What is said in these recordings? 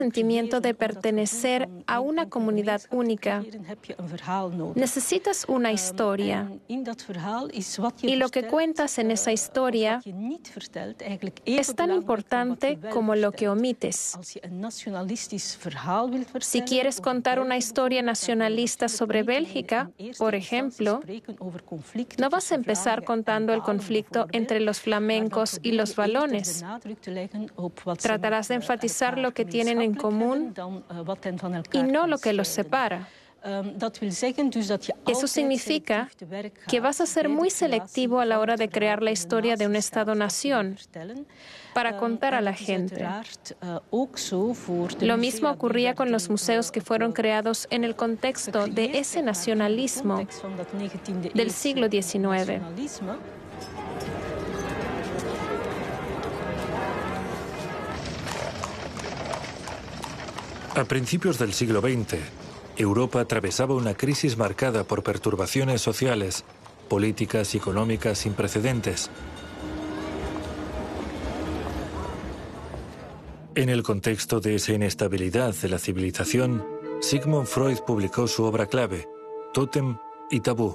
sentimiento de pertenecer a una comunidad única. Necesitas una historia. Y lo que cuentas en esa historia es tan importante como lo que omites. Si quieres contar una historia nacionalista sobre Bélgica, por ejemplo, no vas a empezar contando el conflicto entre los flamencos y los valones. Tratarás de enfatizar lo que tienen en común y no lo que los separa. Eso significa que vas a ser muy selectivo a la hora de crear la historia de un Estado-nación para contar a la gente. Lo mismo ocurría con los museos que fueron creados en el contexto de ese nacionalismo del siglo XIX. A principios del siglo XX, Europa atravesaba una crisis marcada por perturbaciones sociales, políticas y económicas sin precedentes. En el contexto de esa inestabilidad de la civilización, Sigmund Freud publicó su obra clave, Tótem y Tabú.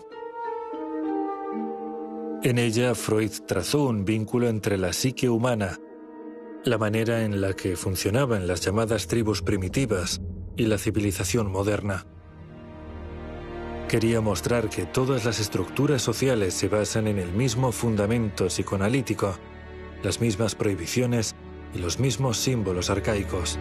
En ella, Freud trazó un vínculo entre la psique humana, la manera en la que funcionaban las llamadas tribus primitivas y la civilización moderna. Quería mostrar que todas las estructuras sociales se basan en el mismo fundamento psicoanalítico, las mismas prohibiciones y los mismos símbolos arcaicos.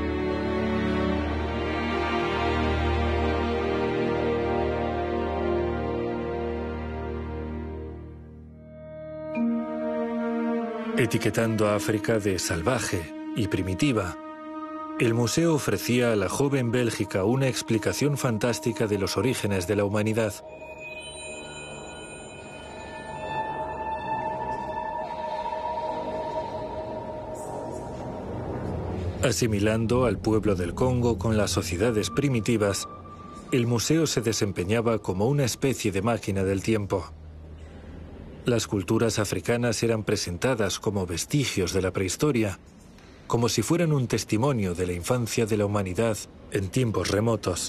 Etiquetando a África de salvaje y primitiva, el museo ofrecía a la joven Bélgica una explicación fantástica de los orígenes de la humanidad. Asimilando al pueblo del Congo con las sociedades primitivas, el museo se desempeñaba como una especie de máquina del tiempo. Las culturas africanas eran presentadas como vestigios de la prehistoria, como si fueran un testimonio de la infancia de la humanidad en tiempos remotos.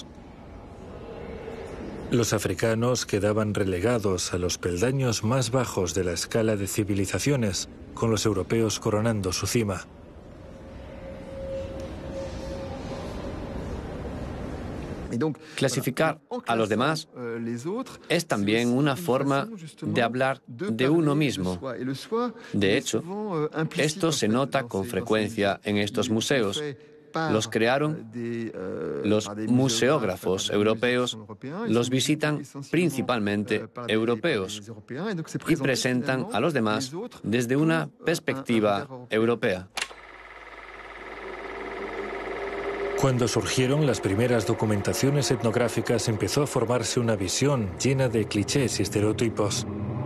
Los africanos quedaban relegados a los peldaños más bajos de la escala de civilizaciones, con los europeos coronando su cima. Clasificar a los demás es también una forma de hablar de uno mismo. De hecho, esto se nota con frecuencia en estos museos. Los crearon los museógrafos europeos, los visitan principalmente europeos y presentan a los demás desde una perspectiva europea. Cuando surgieron las primeras documentaciones etnográficas, empezó a formarse una visión llena de clichés y estereotipos.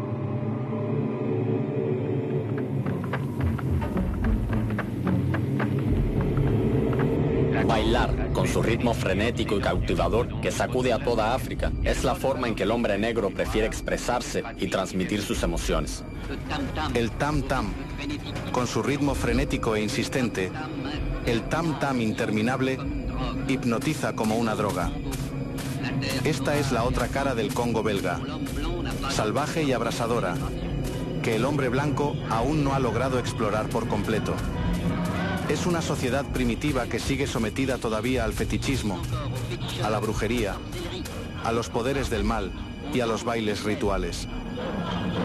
Bailar, con su ritmo frenético y cautivador que sacude a toda África, es la forma en que el hombre negro prefiere expresarse y transmitir sus emociones. El tam-tam, con su ritmo frenético e insistente, el tam-tam interminable, hipnotiza como una droga. Esta es la otra cara del Congo belga, salvaje y abrasadora, que el hombre blanco aún no ha logrado explorar por completo. Es una sociedad primitiva que sigue sometida todavía al fetichismo, a la brujería, a los poderes del mal y a los bailes rituales.